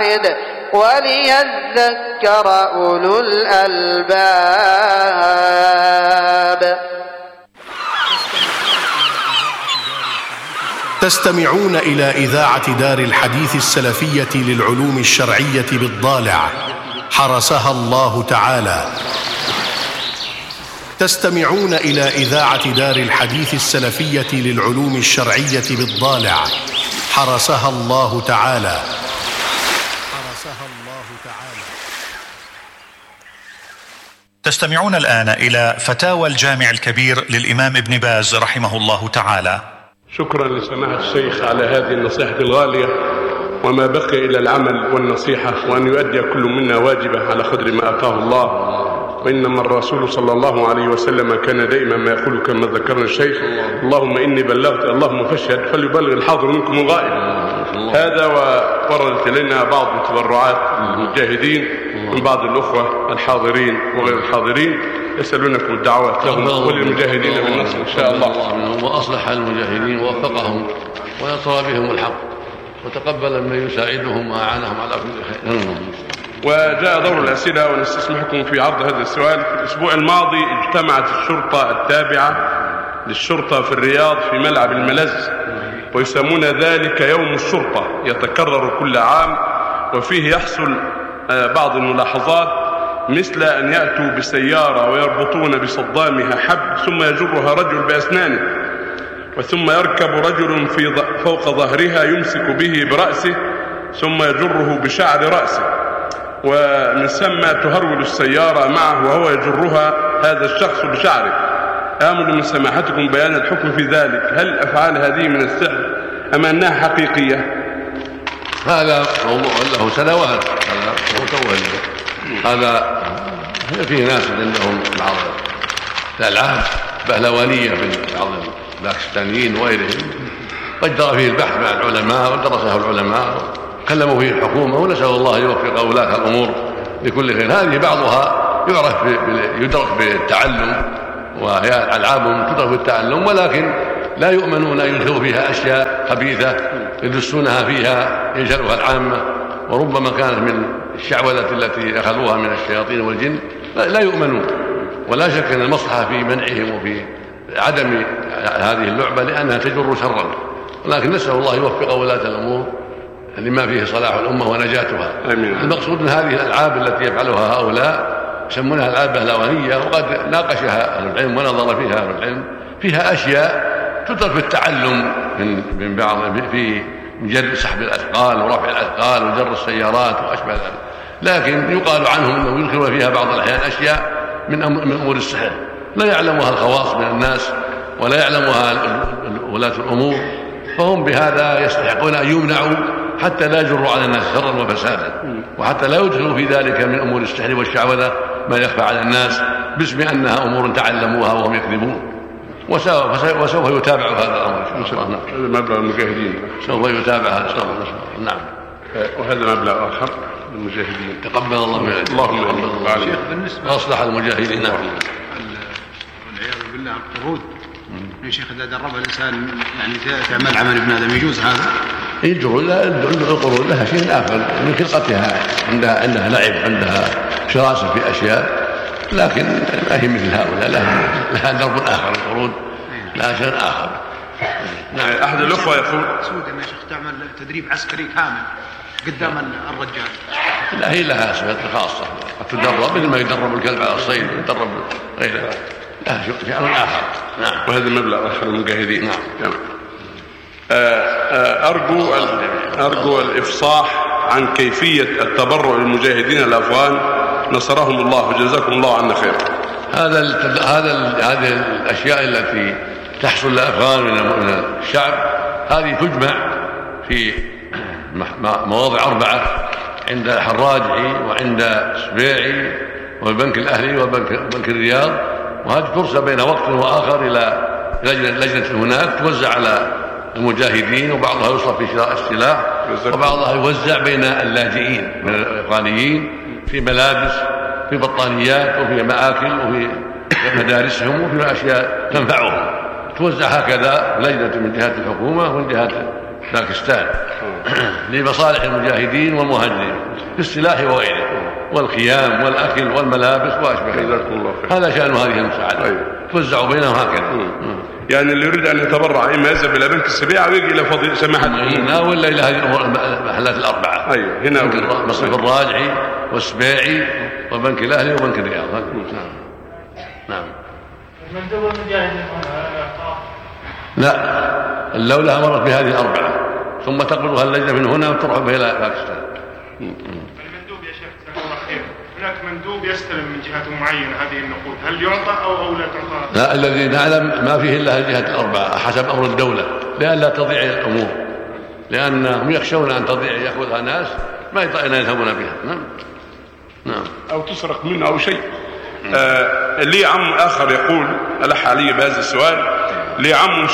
واحد وليذكر أولو الألباب. تستمعون إلى إذاعة دار الحديث السلفية للعلوم الشرعية بالضالع حرسها الله تعالى. تستمعون إلى إذاعة دار الحديث السلفية للعلوم الشرعية بالضالع حرسها الله تعالى. تستمعون الآن إلى فتاوى الجامع الكبير للإمام ابن باز رحمه الله تعالى. شكرا لسماحة الشيخ على هذه النصيحة الغالية، وما بقي إلى العمل والنصيحة، وأن يؤدي كل منا واجبه على قدر ما أعطاه الله. وإنما الرسول صلى الله عليه وسلم كان دائما ما يقول كما ذكرنا الشيخ: اللهم إني بلغت اللهم فاشهد فليبلغ الحاضر منكم الغائب. هذا ووردت لنا بعض التبرعات المجاهدين من بعض الأخوة الحاضرين وغير الحاضرين، يسألونكم الدعوات لهم وللمجاهدين بالنصر إن شاء الله. وأصلح المجاهدين ووفقهم ونصر بهم الحق وتقبل من يساعدهم وأعانهم على كل خير. وجاء دور الأسئلة، ونستسمحكم في عرض هذا السؤال. في الأسبوع الماضي اجتمعت الشرطة التابعة للشرطة في الرياض في ملعب الملز، ويسمون ذلك يوم الشرطة، يتكرر كل عام، وفيه يحصل بعض الملاحظات، مثل أن يأتوا بسيارة ويربطون بصدامها حبل ثم يجرها رجل بأسنانه، وثم يركب رجل فوق ظهرها يمسك به برأسه ثم يجره بشعر رأسه، ومن ثم تهرول السيارة معه وهو يجرها هذا الشخص بشعره. آمل من سماحتكم بيان الحكم في ذلك، هل الأفعال هذه من السحر أم أنها حقيقية؟ هذا موضوع له سنوات، هذا فيه ناس عندهم بعض الألعاب بهلوانية من بعض الباكستانيين وغيرهم، وجرى فيه البحث مع العلماء ودرسه العلماء كلموا فيه الحكومة، ونسأل الله يوفق ولاة الأمور لكل خير. هذه بعضها يدرك بالتعلم، وهي ألعاب تدرك بالتعلم، ولكن لا يؤمنون أن يدخلوا فيها أشياء خبيثة يدسونها فيها يجهلها العامة، وربما كانت من الشعوذة التي أخذوها من الشياطين والجن، لا يؤمنون. ولا شك أن المصلحة في منعهم وفي عدم هذه اللعبة لأنها تجر شرا، ولكن نسأل الله يوفق ولاة الأمور لما فيه صلاح الأمة ونجاتها. المقصود من هذه الألعاب التي يفعلها هؤلاء يسمونها ألعاب بهلوانية، وقد ناقشها أهل العلم ونظر فيها أهل العلم، فيها أشياء تدرك بالتعلم من بعض في جر سحب الأثقال ورفع الأثقال وجر السيارات وأشبه ذلك، لكن يقال عنهم أنه يدخلون فيها بعض الأحيان أشياء من أمور السحر لا يعلمها الخواص من الناس ولا يعلمها ولاة الأمور، فهم بهذا يستحقون أن يمنعوا حتى لا يجروا على الناس شرا وفسادا، وحتى لا يدخلوا في ذلك من أمور السحر والشعوذة ما يخفى على الناس باسم أنها أمور تعلموها وهم يكذبون. وسوف يتابع هذا الأمر إن شاء الله. هذا مبلغ المجاهدين سوف يتابع هذا الأمر. نعم. وهذا مبلغ آخر للمجاهدين. تقبل الله منه. اللهم بالنسبة أصلح المجاهدين. نعم. والعياذ بالله القرود يا شيخ، إذا درب الإنسان يعني تعمل عمل ابن آدم يجوز هذا؟ يجوز. القرود لها شيء آخر من خلقتها، عندها لعب، عندها شراسة في أشياء، لكن ما هي مثل هؤلاء، لها درب آخر. القرود لها شيء آخر. نعم. أحد الأخوة يقول سودة يا شيخ تعمل تدريب عسكري كامل قدام الرجال. لا، هي لها صفات خاصة، قد تدرب مثل ما يدرب الكلب على الصيد ويدرب غيره، لها شأن آخر. نعم. وهذا مبلغ آخر للمجاهدين. نعم. أرجو الإفصاح عن كيفية التبرع للمجاهدين الأفغان نصرهم الله وجزاكم الله عنا خير. هذه الأشياء التي تحصل للأفغان من الشعب هذه تجمع في مواضع 4 عند الحراجعي وعند سبيعي والبنك الأهلي وبنك الرياض، وهذه ترسل بين وقت وآخر إلى لجنة هناك توزع على المجاهدين، وبعضها يصرف في شراء السلاح، وبعضها يوزع بين اللاجئين من الأفغانيين في ملابس، في بطانيات، وفي مآكل، وفي مدارسهم، وفي أشياء تنفعهم، توزع هكذا لجنة من جهات الحكومة ومن جهات باكستان لمصالح المجاهدين والمهاجرين. في السلاح وغيره والخيام والأكل والملابس وأشبه ذلك. هذا شأن هذه المساعدة توزع بينهم هكذا. يعني اللي يريد أن يتبرع إما يذهب إلى بنك السبيعة ويجي إلى فضيلة سماحة هنا ولا إلى هذه المحلات الأربعة. أيوة هنا مصرف الراجعي والسبيعي وبنك الأهلي وبنك الرياض. نعم. لا اللولة مرت بهذه الأربعة ثم تقبلها اللجنة من هنا وتروح بها إلى باكستان. المندوب يا شيخ جزاك الله خير، هناك مندوب يستلم من جهة معينة هذه النقود، هل يعطى أو لا تعطى؟ لا الذي نعلم ما فيه إلا الجهة الأربعة حسب أمر الدولة لئلا تضيع الأمور، لأنهم يخشون أن تضيع يأخذها ناس ما يذهبون بها. نعم. أو تسرق منه أو شيء. لي عم آخر يقول ألح علي بهذا السؤال: لي عم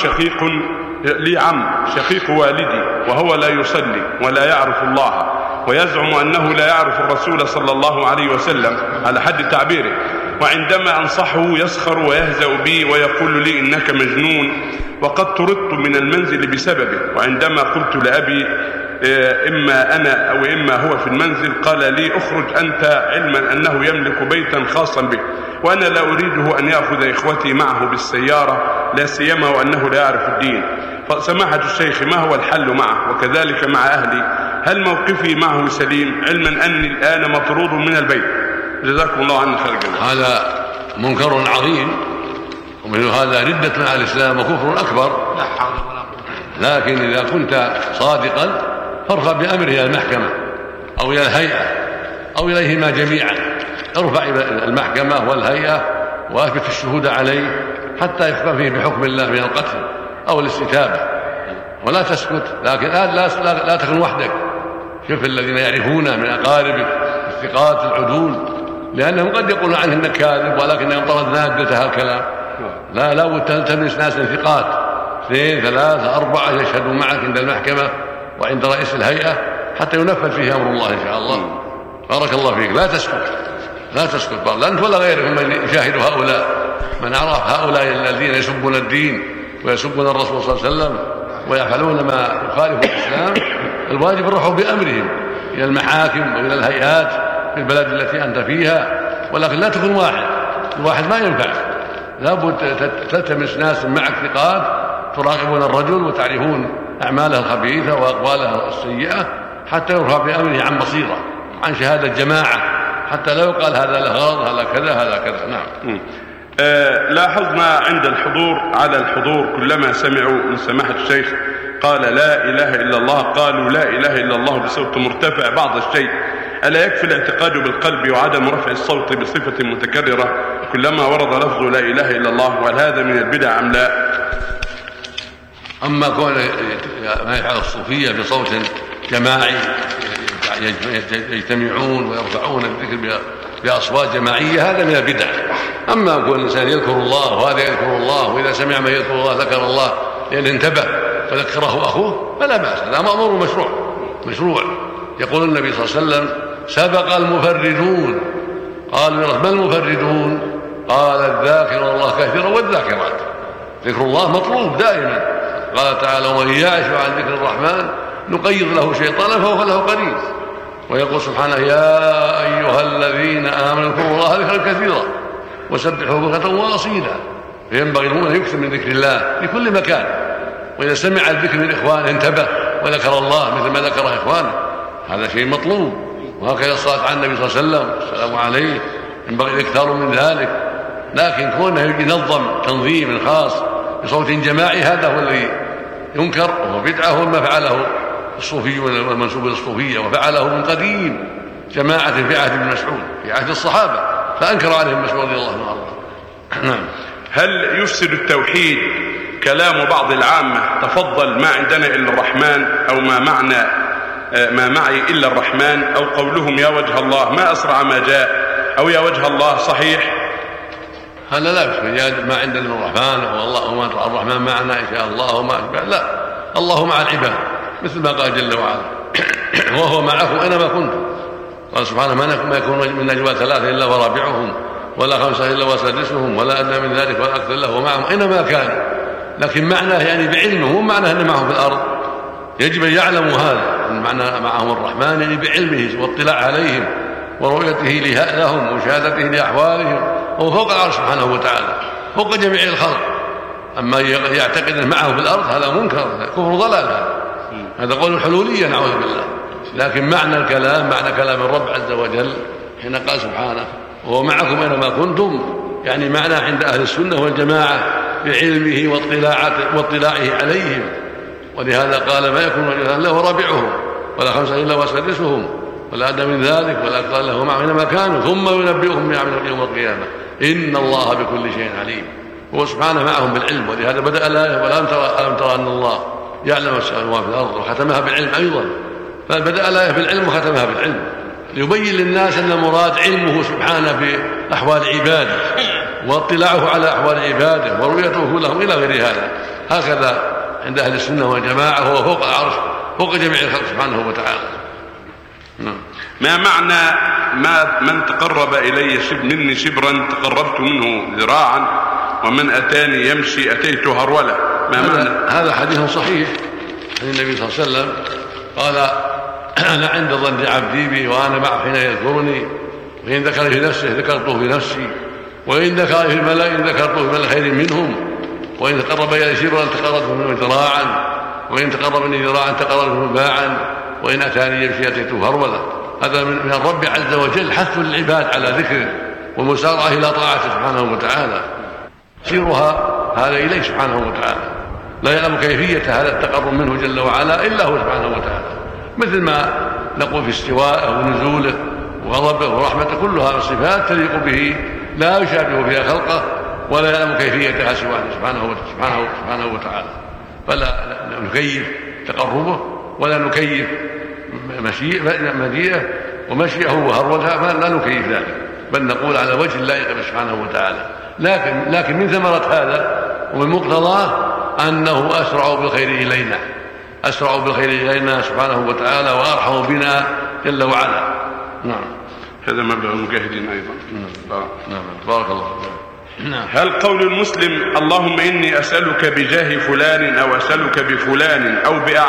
شقيق والدي وهو لا يصلي ولا يعرف الله ويزعم أنه لا يعرف الرسول صلى الله عليه وسلم على حد تعبيره، وعندما أنصحه يسخر ويهزأ بي ويقول لي إنك مجنون، وقد طردت من المنزل بسببه، وعندما قلت لأبي إما أنا أو إما هو في المنزل قال لي اخرج أنت، علما أنه يملك بيتا خاصا به وأنا لا أريده أن يأخذ إخوتي معه بالسيارة لا سيما وأنه لا يعرف الدين. فسماحة الشيخ ما هو الحل معه وكذلك مع أهلي؟ هل موقفي معه سليم علما أني الآن مطرود من البيت؟ جزاكم الله عنا خير. هذا منكر عظيم ومن هذا ردة مع الإسلام وكفر أكبر. لكن إذا كنت صادقا فارفع بأمره إلى المحكمة أو إلى الهيئة أو إليهما جميعا، ارفع إلى المحكمة والهيئة وأثبت الشهود عليه حتى يحكم فيه بحكم الله من القتل أو الاستتابة، ولا تسكت. لكن لا تكن وحدك، شوف الذين يعرفونه من أقاربك الثقات العدول، لأنهم قد يقولون عنه إنك كاذب ولكنهم طردنا عدة هالكلام. لا بد تلتمس ناس ثقات 2 3 4 يشهدوا معك عند المحكمة وعند رئيس الهيئة حتى ينفذ فيه أمر الله إن شاء الله. بارك الله فيك. لا تسكت لا أنت ولا غيرك من يشاهد هؤلاء، من عرف هؤلاء الذين يسبون الدين ويسبون الرسول صلى الله عليه وسلم ويفعلون ما يخالف الإسلام، الواجب الرفع بأمرهم إلى المحاكم وإلى الهيئات في البلد التي أنت فيها، ولكن لا تكون واحد ما ينفع. لابد تلتمس ناس معك ثقات تراقبون الرجل وتعرفون أعماله الخبيثة وأقواله السيئة حتى يرفع بأمره عن بصيرة عن شهادة جماعة، حتى لا يقال هذا له غرض هذا كذا هذا كذا. نعم. لاحظنا عند الحضور على الحضور كلما سمعوا من سماحة الشيخ قال لا إله إلا الله قالوا لا إله إلا الله بصوت مرتفع بعض الشيء. ألا يكفي الاعتقاد بالقلب وعدم رفع الصوت بصفة متكررة كلما ورد لفظ لا إله إلا الله؟ وهل هذا من البدع أم لا؟ أما كون ما يفعل الصوفية بصوت جماعي يجتمعون ويرفعون الذكر بأصوات جماعية هذا من البدع. أما كون الإنسان يذكر الله وهذا يذكر الله وإذا سمع من يذكر الله ذكر الله لأن انتبه وذكره أخوه فلا بأس، هذا أمر مشروع. يقول النبي صلى الله عليه وسلم سبق المفردون. قالوا ما المفردون؟ قال الذاكر الله كثيرا والذاكرات. ذكر الله مطلوب دائما. قال تعالى ومن يعش عن ذكر الرحمن نقيض له شيطانا فهو له قرين. ويقول سبحانه يا أيها الذين آمنوا اذكروا الله ذكرا كثيرا وسبحوا بكرة وأصيلا. فينبغي المؤمن أن يكثر من ذكر الله في كل مكان، وإذا سمع الذكر من إخوانه انتبه وذكر الله مثل ما ذكر إخوانه، هذا شيء مطلوب. وهكذا الصلاة على النبي صلى الله عليه وسلم السلام عليه ينبغي الاكثار من ذلك. لكن كونه ينظم تنظيم خاص بصوت جماعي هذا هو الذي ينكر وهو بدعة، هو ما فعله الصوفي والمنسوب للصوفية وفعله من قديم جماعة في عهد ابن مسعود في عهد الصحابة فأنكر عليهم مسعود رضي الله عنه. نعم. هل يفسد التوحيد كلام بعض العامة تفضل ما عندنا إلا الرحمن أو ما معي إلا الرحمن، أو قولهم يا وجه الله ما أسرع ما جاء، أو يا وجه الله صحيح؟ هذا لا يفسد ما عندنا إلا الرحمن أو الله الرحمن معنا إن شاء الله وما أشبه، لا، الله مع العباد مثل ما قال جل وعلا وهو معكم أينما كنتم. قال سبحانه ما يكون من نجوى 3 إلا ورابعهم ولا 5 إلا وسادسهم ولا أدنى من ذلك ولا أكثر له ومعهم أينما كان. لكن معناه يعني بعلمه، مو معناه أنه معهم في الأرض، يجب أن يعلموا هذا المعنى معهم الرحمن يعني بعلمه واطلاع عليهم ورؤيته لهم ومشاهدته لأحوالهم، وهو فوق العرش سبحانه وتعالى فوق جميع الخلق. أما يعتقد أن معه في الأرض هذا منكر، كفر ضلال، هذا قول الحلولية نعوذ بالله. لكن معنى الكلام معنى كلام الرب عز وجل حين قال سبحانه وهو معكم أينما كنتم، يعني معنى عند أهل السنة والجماعة بعلمه واطلاعه عليهم. ولهذا قال ما يكون رجلا له رابعهم ولا خمسة إلا وسادسهم ولا أدنى من ذلك، ولا قال له معهم أينما كانوا ثم ينبئهم بما عملوا يوم القيامة إن الله بكل شيء عليم. هو سبحانه معهم بالعلم، ولهذا بدأ الآية ألم ترى أن الله يعلم ما في الأرض، وختمها بالعلم أيضا. فبدأ الآية بالعلم وختمها بالعلم ليبين للناس أن المراد علمه سبحانه بأحوال عباده واطلاعه على أحوال عباده ورؤيته لهم إلى غير هذا. هكذا عند أهل السنة والجماعة هو فوق العرش فوق جميع الخلق سبحانه وتعالى. ما معنى من تقرب إلي مني شبرا تقربت منه ذراعا ومن أتاني يمشي أتيته هرولة؟ ما معنى هذا حديث صحيح عن النبي صلى الله عليه وسلم قال أنا عند ظن عبدي بي وأنا معه حين يذكرني، وإن ذكر في نفسه ذكرته في نفسي، وإن ذكر في الملأ ذكرته في ملأ خير منهم، وإن تقرب إلي شبرا تقربت منه ذراعا، وإن تقرب مني ذراعا تقربت منه باعا، وإن أتاني يمشي أتيته هرولة. هذا من الرب عز وجل حث للعباد على ذكره والمسارعة إلى طاعته سبحانه وتعالى. سيرها هذا إليه سبحانه وتعالى، لا يعلم كيفية هذا التقرب منه جل وعلا إلا هو سبحانه وتعالى. مثل ما نقول في استوائه ونزوله وغضبه ورحمته كلها صفات تليق به لا يشابه فيها خلقه ولا يعلم كيفيتها سواه سبحانه وتعالى. فلا نكيف تقربه ولا نكيف مجيئه ومشيئه وهرولها، لا نكيف ذلك، بل نقول على وجه اللائق سبحانه وتعالى. لكن من ثمرة هذا ومن مقتضاه أنه أسرع بالخير إلينا سبحانه وتعالى وأرحم بنا جل وعلا. نعم. هذا مبلغ المجاهدين أيضا. نعم. بارك الله. نعم. هل قول المسلم اللهم إني أسألك بجاه فلان أو أسألك بفلان أو